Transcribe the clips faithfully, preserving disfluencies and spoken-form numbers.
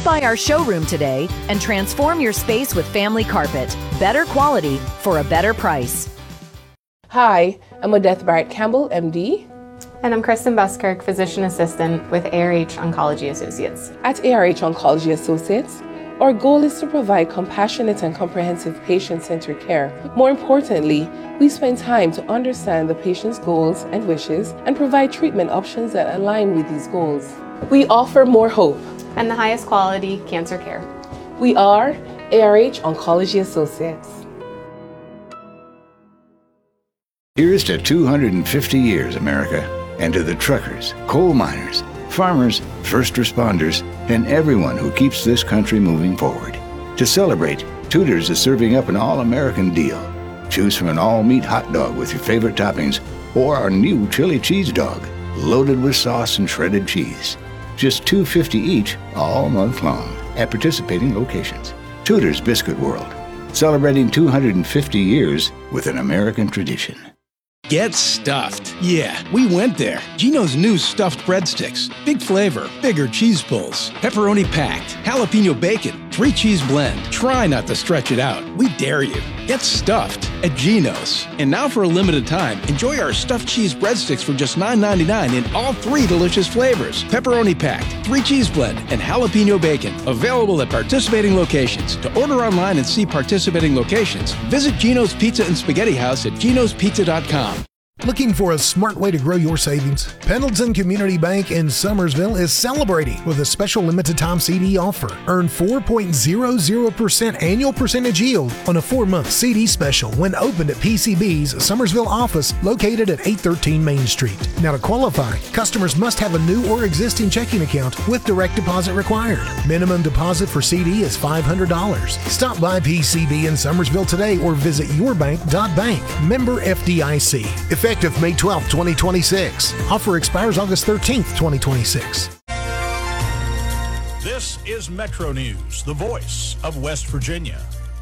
Stop by our showroom today and transform your space with Family Carpet. Better quality for a better price. Hi, I'm Odette Barrett Campbell, M D. And I'm Kristen Buskirk, Physician Assistant with A R H Oncology Associates. At A R H Oncology Associates, our goal is to provide compassionate and comprehensive patient-centered care. More importantly, we spend time to understand the patient's goals and wishes and provide treatment options that align with these goals. We offer more hope and the highest quality cancer care. We are A R H Oncology Associates. Here's to two hundred fifty years, America, and to the truckers, coal miners, farmers, first responders, and everyone who keeps this country moving forward. To celebrate, Tudor's is serving up an all-American deal. Choose from an all-meat hot dog with your favorite toppings or our new chili cheese dog, loaded with sauce and shredded cheese. Just two dollars and fifty cents each all month long at participating locations. Tudor's Biscuit World, celebrating two hundred fifty years with an American tradition. Get stuffed. Yeah, we went there. Geno's new stuffed breadsticks. Big flavor, bigger cheese pulls, pepperoni packed, jalapeno bacon, three cheese blend. Try not to stretch it out. We dare you. Get stuffed at Geno's. And now for a limited time, enjoy our stuffed cheese breadsticks for just nine ninety-nine in all three delicious flavors. Pepperoni packed, three cheese blend, and jalapeno bacon. Available at participating locations. To order online and see participating locations, visit Geno's Pizza and Spaghetti House at genos pizza dot com. Looking for a smart way to grow your savings? Pendleton Community Bank in Summersville is celebrating with a special limited time C D offer. Earn four point zero zero percent annual percentage yield on a four-month C D special when opened at P C B's Summersville office located at eight thirteen Main Street. Now to qualify, customers must have a new or existing checking account with direct deposit required. Minimum deposit for C D is five hundred dollars. Stop by P C B in Summersville today or visit your bank dot bank. Member F D I C. Effective May twelfth, twenty twenty-six. Offer expires August thirteenth, twenty twenty-six. This is Metro News, the voice of West Virginia.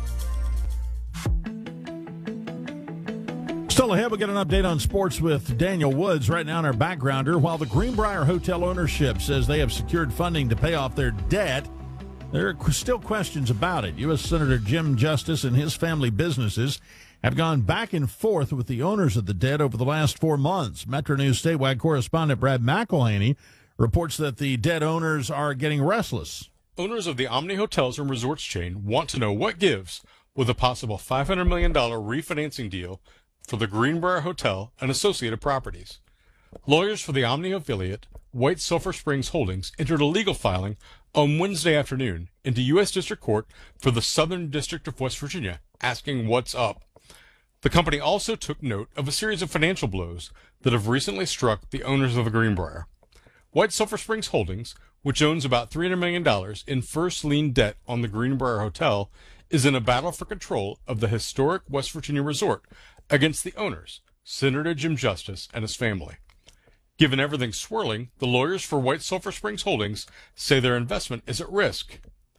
Still ahead, we'll get an update on sports with Daniel Woods right now in our backgrounder. While the Greenbrier Hotel ownership says they have secured funding to pay off their debt, there are still questions about it. U S Senator Jim Justice and his family businesses have gone back and forth with the owners of the debt over the last four months. Metro News statewide correspondent Brad McElhaney reports that the debt owners are getting restless. Owners of the Omni Hotels and Resorts chain want to know what gives with a possible five hundred million dollars refinancing deal for the Greenbrier Hotel and associated properties. Lawyers for the Omni affiliate, White Sulphur Springs Holdings, entered a legal filing on Wednesday afternoon into U S District Court for the Southern District of West Virginia, asking what's up. The company also took note of a series of financial blows that have recently struck the owners of the Greenbrier. White Sulphur Springs Holdings, which owns about three hundred million dollars in first lien debt on the Greenbrier Hotel, is in a battle for control of the historic West Virginia resort against the owners, Senator Jim Justice and his family. Given everything swirling, the lawyers for White Sulphur Springs Holdings say their investment is at risk.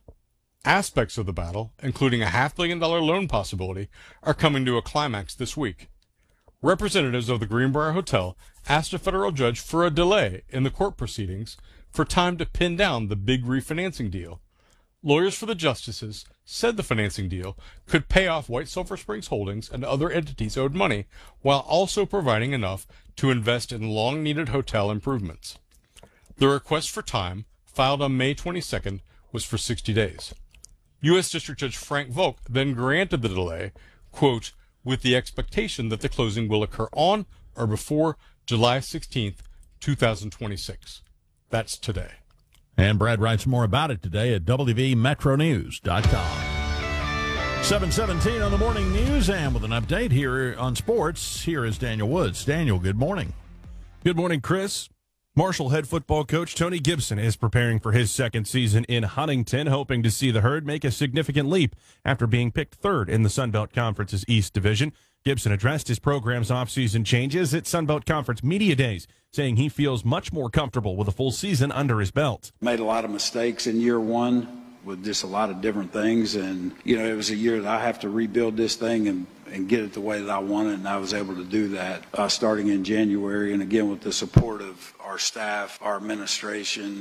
Aspects of the battle, including a half billion dollar loan possibility, are coming to a climax this week. Representatives of the Greenbrier Hotel asked a federal judge for a delay in the court proceedings for time to pin down the big refinancing deal. Lawyers for the justices said the financing deal could pay off White Sulphur Springs Holdings and other entities owed money while also providing enough to invest in long-needed hotel improvements. The request for time, filed on May twenty-second, was for sixty days. U S District Judge Frank Volk then granted the delay, quote, with the expectation that the closing will occur on or before July sixteenth, twenty twenty-six. That's today. And Brad writes more about it today at W V metro news dot com. seven seventeen on the morning news, and with an update here on sports, here is Daniel Woods. Daniel, good morning. Good morning, Chris. Marshall head football coach Tony Gibson is preparing for his second season in Huntington, hoping to see the Herd make a significant leap after being picked third in the Sun Belt Conference's East Division. Gibson addressed his program's offseason changes at Sun Belt Conference Media Days, saying he feels much more comfortable with a full season under his belt. Made a lot of mistakes in year one with just a lot of different things, and, you know, it was a year that I have to rebuild this thing and and get it the way that I wanted, and I was able to do that uh, starting in January, and again with the support of our staff, our administration,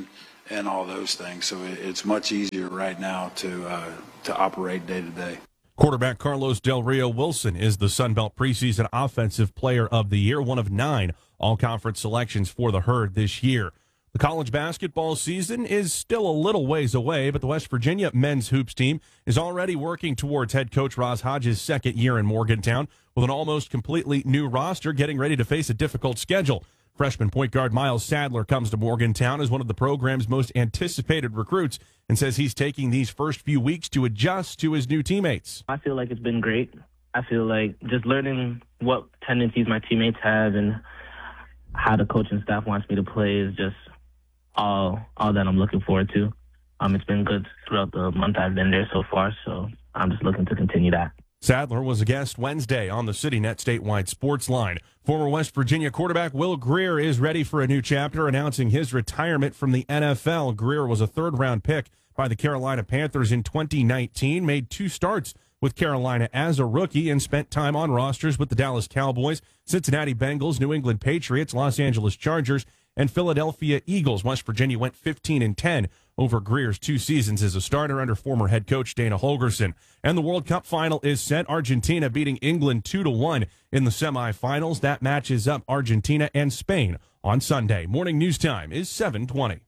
and all those things. So it, it's much easier right now to uh, to operate day to day. Quarterback Carlos Del Rio Wilson is the Sun Belt preseason offensive player of the year, one of nine all-conference selections for the Herd this year. The college basketball season is still a little ways away, but the West Virginia men's hoops team is already working towards head coach Roz Hodges' second year in Morgantown with an almost completely new roster getting ready to face a difficult schedule. Freshman point guard Miles Sadler comes to Morgantown as one of the program's most anticipated recruits and says he's taking these first few weeks to adjust to his new teammates. I feel like it's been great. I feel like just learning what tendencies my teammates have and how the coaching staff wants me to play is just all all that I'm looking forward to. Um, it's been good throughout the month I've been there so far, so I'm just looking to continue that. Sadler was a guest Wednesday on the CityNet statewide sports line. Former West Virginia quarterback Will Grier is ready for a new chapter, announcing his retirement from the N F L. Grier was a third-round pick by the Carolina Panthers in twenty nineteen, made two starts with Carolina as a rookie, and spent time on rosters with the Dallas Cowboys, Cincinnati Bengals, New England Patriots, Los Angeles Chargers, and Philadelphia Eagles. West Virginia went fifteen and ten over Grier's two seasons as a starter under former head coach Dana Holgorsen. And the World Cup final is set. Argentina beating England two to one in the semifinals. That matches up Argentina and Spain on Sunday. Morning news time is seven twenty.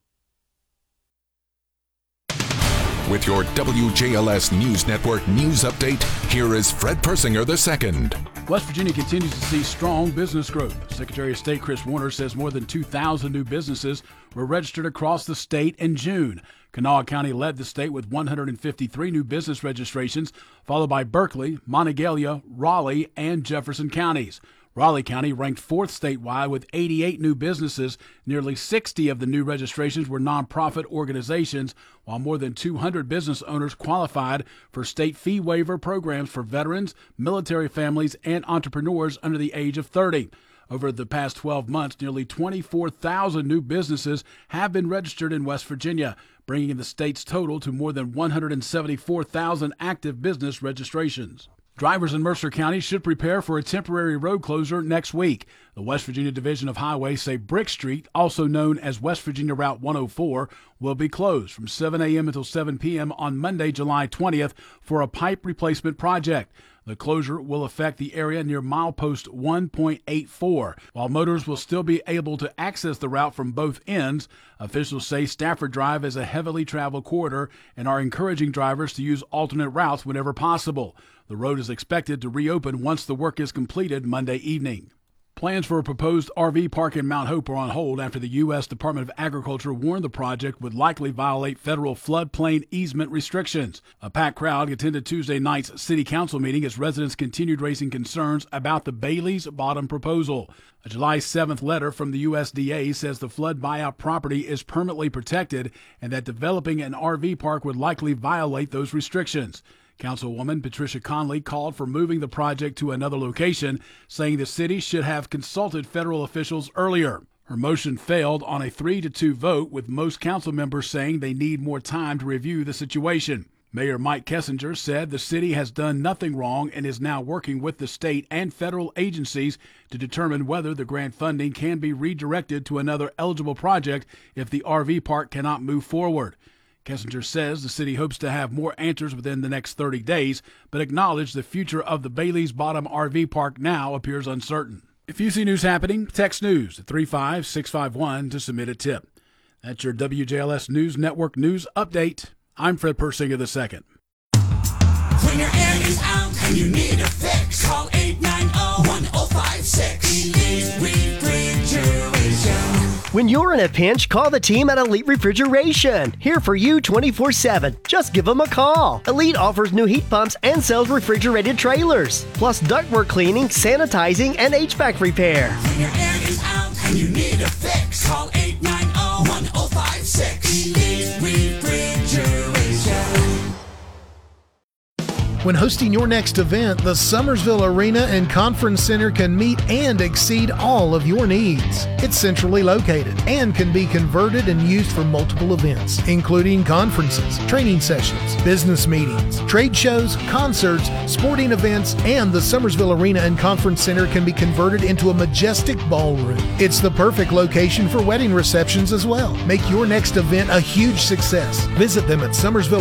With your W J L S News Network news update, here is Fred Persinger the second. West Virginia continues to see strong business growth. Secretary of State Chris Warner says more than two thousand new businesses were registered across the state in June. Kanawha County led the state with one hundred fifty-three new business registrations, followed by Berkeley, Monongalia, Raleigh, and Jefferson counties. Raleigh County ranked fourth statewide with eighty-eight new businesses. Nearly sixty of the new registrations were nonprofit organizations, while more than two hundred business owners qualified for state fee waiver programs for veterans, military families, and entrepreneurs under the age of thirty. Over the past twelve months, nearly twenty-four thousand new businesses have been registered in West Virginia, bringing the state's total to more than one hundred seventy-four thousand active business registrations. Drivers in Mercer County should prepare for a temporary road closure next week. The West Virginia Division of Highways say Brick Street, also known as West Virginia Route one oh four, will be closed from seven a.m. until seven p.m. on Monday, July twentieth for a pipe replacement project. The closure will affect the area near milepost one point eight four. While motorists will still be able to access the route from both ends, officials say Stafford Drive is a heavily traveled corridor and are encouraging drivers to use alternate routes whenever possible. The road is expected to reopen once the work is completed Monday evening. Plans for a proposed R V park in Mount Hope are on hold after the U S Department of Agriculture warned the project would likely violate federal floodplain easement restrictions. A packed crowd attended Tuesday night's city council meeting as residents continued raising concerns about the Bailey's Bottom proposal. A July seventh letter from the U S D A says the flood buyout property is permanently protected and that developing an R V park would likely violate those restrictions. Councilwoman Patricia Conley called for moving the project to another location, saying the city should have consulted federal officials earlier. Her motion failed on a three to two vote, with most council members saying they need more time to review the situation. Mayor Mike Kessinger said the city has done nothing wrong and is now working with the state and federal agencies to determine whether the grant funding can be redirected to another eligible project if the R V park cannot move forward. Kessinger says the city hopes to have more answers within the next thirty days, but acknowledged the future of the Bailey's Bottom R V park now appears uncertain. If you see news happening, text news at three five six five one to submit a tip. That's your W J L S News Network news update. I'm Fred Persinger the second. When your air is out and you need a fix, call eight nine zero, one zero five six. Elite Refrigeration. When you're in a pinch, call the team at Elite Refrigeration. Here for you twenty-four seven. Just give them a call. Elite offers new heat pumps and sells refrigerated trailers, plus ductwork cleaning, sanitizing, and H V A C repair. When your air is out and you need a fix, call eight nine zero, one zero five six. Elite Refrigeration. When hosting your next event, the Summersville Arena and Conference Center can meet and exceed all of your needs. It's centrally located and can be converted and used for multiple events, including conferences, training sessions, business meetings, trade shows, concerts, sporting events, and the Summersville Arena and Conference Center can be converted into a majestic ballroom. It's the perfect location for wedding receptions as well. Make your next event a huge success. Visit them at Summersville